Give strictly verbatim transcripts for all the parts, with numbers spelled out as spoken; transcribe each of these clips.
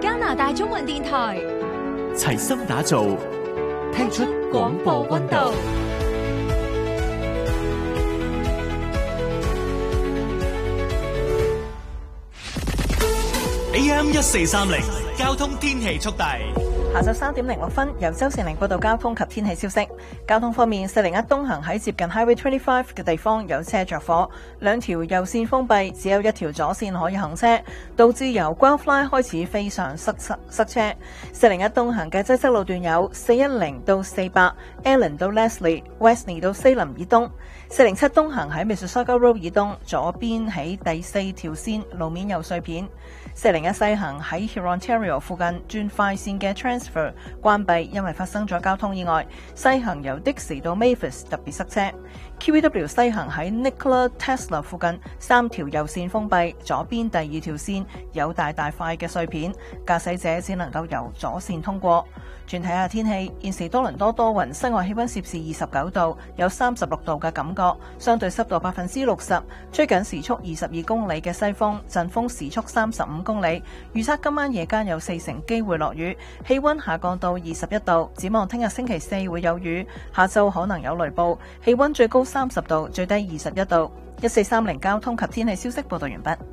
加拿大中文電台齊心打造，聽出廣播溫度。A M 一四三零交通天氣速遞。 下晝三點零六分，由周善玲報道交通及天氣消息。交通方面，四零一東行喺接近 Highway 二十五嘅地方有車着火，兩條右線封閉，只有一條左線可以行車，導致由 Guelph 開始非常塞塞塞車。四零一東行嘅擠塞路段有四一零到四百、Allen 到 Leslie、Westney 到西林以東。四零七東行喺 Mississauga Road 以東，左邊喺第四條線路面有碎片。四零一西行喺 Hurontario 附近轉快線嘅 transfer 關閉，因為發生咗交通意外。西行由 Dixie 到 Mavis 特別塞車。Q V W 西行喺 Nikola Tesla 附近三條右線封閉，左邊第二條線有大大塊嘅碎片，駕駛者只能夠由左線通過。轉睇下天氣，現時多倫多多雲，室外氣溫攝氏二十九度，有三十六度嘅感覺，相對濕度百分之六十，吹緊時速二十二公里嘅西風，陣風時速三十五公里。預測今晚夜間有四成機會落雨，氣溫下降到二十一度。展望聽日星期四會有雨，下晝可能有雷暴，氣溫最高三十度，最低二十一度。一四三零交通及天氣消息報道完畢。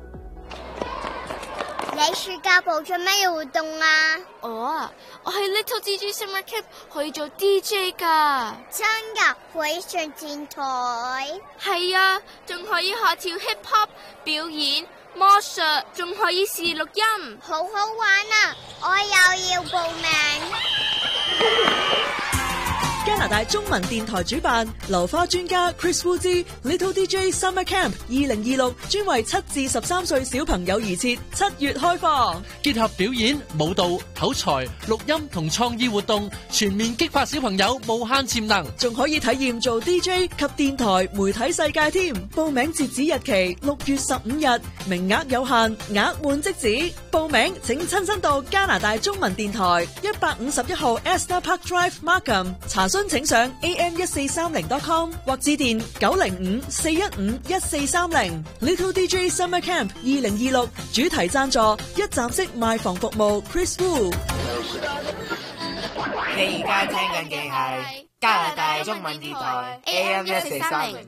你暑假部做咩活動啊？ 我啊，我喺 Little D J Summer Camp 可以做 D J 噶。 真噶？可以上電台？ 係啊，仲可以學跳 hip hop 表演、魔術，仲可以試錄音， 好好玩啊！我又要報名。 加拿大中文電台主辦流花專家 Chris Wu 之 Little D J Summer Camp 二零二六，專為七至十三歲小朋友而設，七月開放， 結合表演、舞蹈、口才、錄音同創意活動，全面激發小朋友無限潛能， 仲可以體驗做 D J 及電台媒體世界添。報名截止日期六月十五日，名額有限，額滿即止。報名請親身到加拿大中文電台一百五十一號 Esther Park Drive Markham 查詢，請上 A M 一四三零 dot com 或致電九零五四一五一四三零。Little D J Summer Camp 二零二六主題贊助一站式賣房服務 Chris Wu。 你而家聽緊嘅係加拿大中文電台 A M 一四三零。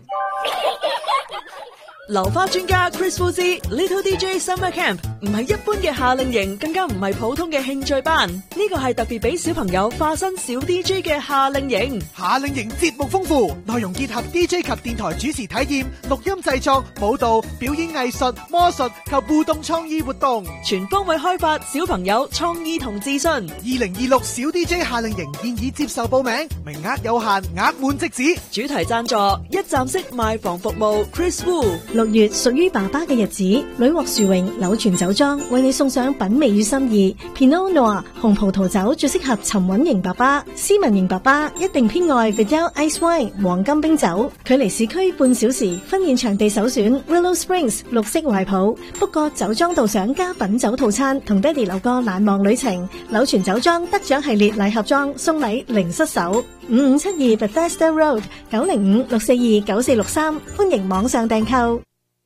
流花專家 Chris Wu 之 Little D J Summer Camp 唔係一般嘅夏令營，更加唔係普通嘅興趣班，呢個係特別俾小朋友化身小 D J 嘅夏令營。 夏令營節目豐富，內容結合 D J 及電台主持體驗、錄音製作、舞蹈、表演藝術、魔術及互動創意活動， 全方位開發小朋友創意同自信。二零二六小 D J 夏令營現已接受報名，名額有限，額滿即止。 主題贊助一站式賣房服務 Chris Wu。 六月屬於爸爸嘅日子，女獲殊榮柳泉酒莊為你送上品味與心意。Pinot Noir 紅葡萄酒最適合沉穩型爸爸，斯文型爸爸一定偏愛 Vidal Ice Wine 黃金冰酒。距離市區半小時，婚宴場地首選 Willow Springs 綠色懷抱。不過酒莊導賞加品酒套餐，同爹哋留個難忘旅程。柳泉酒莊得獎系列禮盒裝送禮零失手。五五七二 Bethesda Road 九零五六四二九四六三，歡迎網上訂購。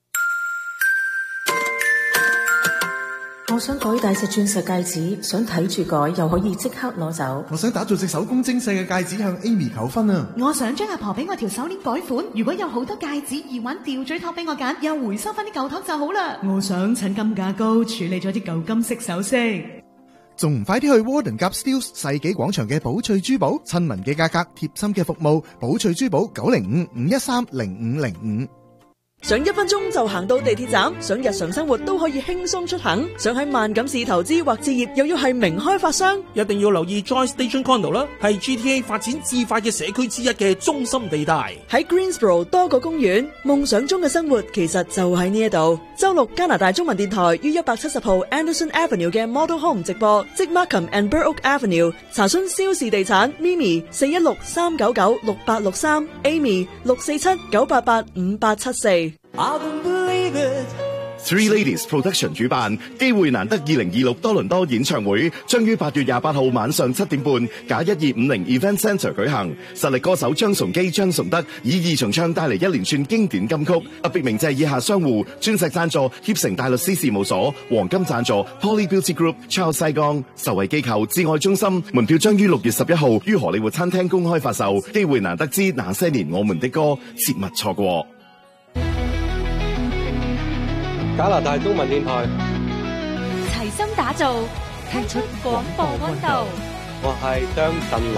我想改大隻鑽石戒指，想睇住改又可以即刻攞走。 我想打造隻手工精細嘅戒指向 Amy 求婚啊！ 我想將阿婆俾我條手鏈改款，如果有好多戒指、耳環、吊墜托俾我揀，又回收翻啲舊托就好啦。 我想趁金價高處理咗啲舊金飾首飾， 仲唔快啲去 Warden Gap Steeles 世紀廣場嘅寶翠珠寶，親民嘅價格，貼心嘅服務，寶翠珠寶九零五五一三零五零五。 想一分鐘就行到地鐵站，想日常生活都可以輕鬆出行，想喺萬錦市投資或置業，又要係名開發商， 一定要留意 Joy Station Condo 啦，係 G T A 發展至快嘅社區之一嘅中心地帶。 喺 Greensboro 多個公園，夢想中嘅生活其實就喺呢一度。周六加拿大中文電台於一百七十號 Anderson Avenue 嘅 Model Home 直播，即 Markham and Burrock Avenue。查詢蕭氏地產 Mimi 四一六三九九六八六三 Amy 六四七九八八五八七四。 I don't believe it. Three Ladies Production 主辦，機會難得二零二六多倫多演唱會將於八月廿八號晚上七點半，假一二五零 Event Centre 舉行。實力歌手張崇基、張崇德以二重唱帶嚟一連串經典金曲。特別鳴謝以下商戶：鑽石贊助協成大律師事務所，黃金贊助 Poly Beauty Group、Charles 西江，受惠機構至愛中心。門票將於六月十一號於荷里活餐廳公開發售。機會難得之那些年我們的歌，切勿錯過。 加拿大中文電台齊心打造，踢出廣播溫度。 我係張振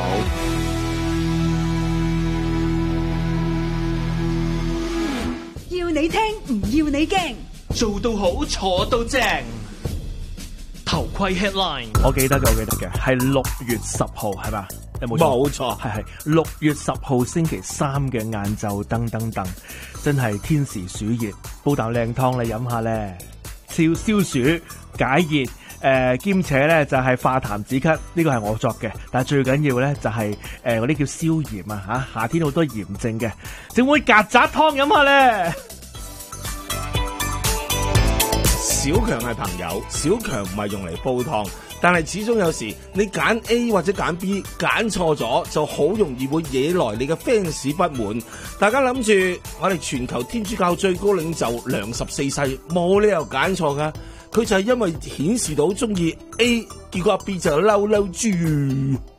朗。 要你聽，唔要你驚， 做到好，坐到正。頭盔 headline， 我記得嘅，我記得嘅係六月十號係嘛？有冇錯？ 冇錯， 係係六月十號星期三嘅晏晝，噔噔噔，真係天時暑熱，煲啖靚湯你飲下咧，消消暑解熱，誒、呃、兼且咧就係、是、化痰止咳，呢個係我作嘅，但係最緊要咧就係誒嗰啲叫消炎啊嚇，夏天好多炎症嘅，整碗曱甴湯飲下咧。 小強係朋友，小強唔係用嚟煲湯，但係始終有時你揀 A 或者揀 B 揀錯咗，就好容易會惹來你嘅 fans 不滿。大家諗住我哋全球天主教最高領袖梁十四世冇理由揀錯噶，佢就係因為顯示到中意 A，結果 B 就嬲嬲豬。